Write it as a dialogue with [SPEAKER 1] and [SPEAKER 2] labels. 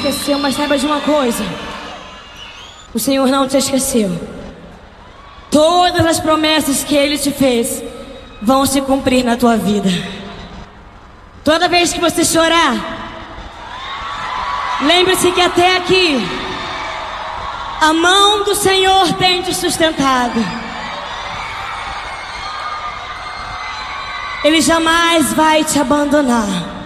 [SPEAKER 1] esqueceu, mas saiba de uma coisa: o Senhor não te esqueceu. Todas as promessas que Ele te fez vão se cumprir na tua vida. Toda vez que você chorar, lembre-se que até aqui a mão do Senhor tem te sustentado. Ele jamais vai te abandonar.